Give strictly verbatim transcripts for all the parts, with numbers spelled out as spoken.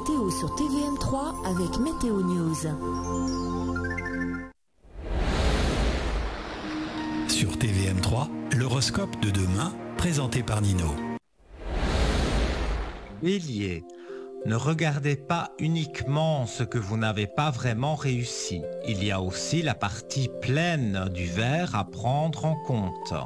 météo sur T V M trois avec Météo News. Sur T V M trois, l'horoscope de demain, présenté par Nino. Bélier, ne regardez pas uniquement ce que vous n'avez pas vraiment réussi. Il y a aussi la partie pleine du verre à prendre en compte.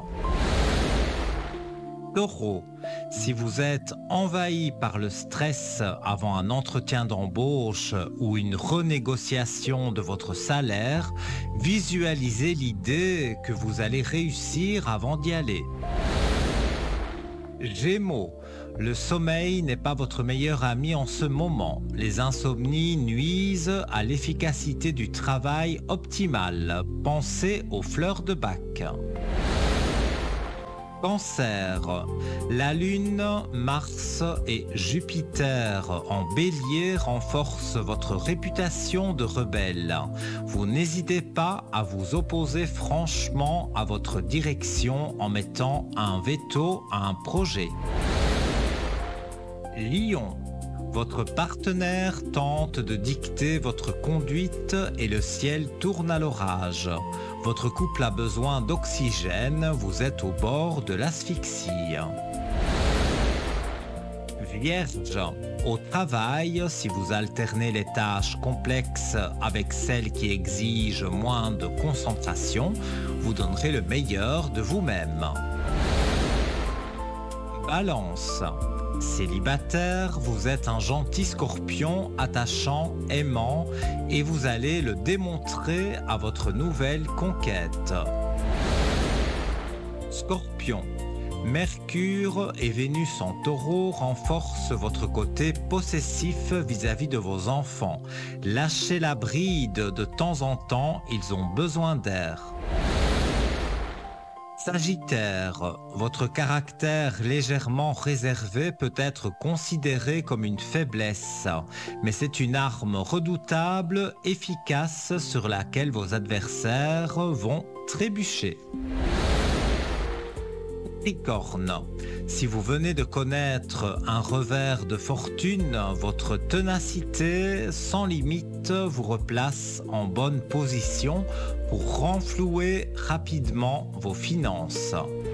Taureau, si vous êtes envahi par le stress avant un entretien d'embauche ou une renégociation de votre salaire, visualisez l'idée que vous allez réussir avant d'y aller. Gémeaux, le sommeil n'est pas votre meilleur ami en ce moment. Les insomnies nuisent à l'efficacité du travail optimal. Pensez aux fleurs de bac. Cancer, la Lune, Mars et Jupiter en Bélier renforcent votre réputation de rebelle. Vous n'hésitez pas à vous opposer franchement à votre direction en mettant un veto à un projet. Lion, votre partenaire tente de dicter votre conduite et le ciel tourne à l'orage. Votre couple a besoin d'oxygène, vous êtes au bord de l'asphyxie. Vierge, au travail, si vous alternez les tâches complexes avec celles qui exigent moins de concentration, vous donnerez le meilleur de vous-même. Balance, célibataire, vous êtes un gentil scorpion, attachant, aimant, et vous allez le démontrer à votre nouvelle conquête. Scorpion, Mercure et Vénus en taureau renforcent votre côté possessif vis-à-vis de vos enfants. Lâchez la bride de temps en temps, ils ont besoin d'air. Sagittaire, votre caractère légèrement réservé peut être considéré comme une faiblesse, mais c'est une arme redoutable, efficace sur laquelle vos adversaires vont trébucher. Capricorne, si vous venez de connaître un revers de fortune, votre ténacité sans limite vous replace en bonne position pour renflouer rapidement vos finances.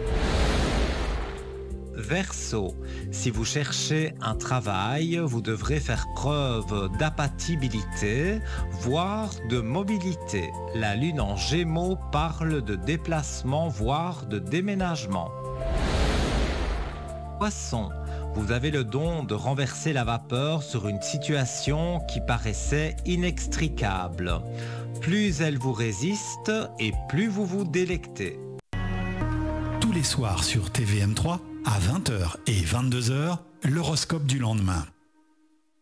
Verseau, si vous cherchez un travail, vous devrez faire preuve d'appatibilité, voire de mobilité. La lune en Gémeaux parle de déplacement, voire de déménagement. Poisson, vous avez le don de renverser la vapeur sur une situation qui paraissait inextricable. Plus elle vous résiste et plus vous vous délectez. Tous les soirs sur T V M trois, à vingt heures et vingt-deux heures, l'horoscope du lendemain.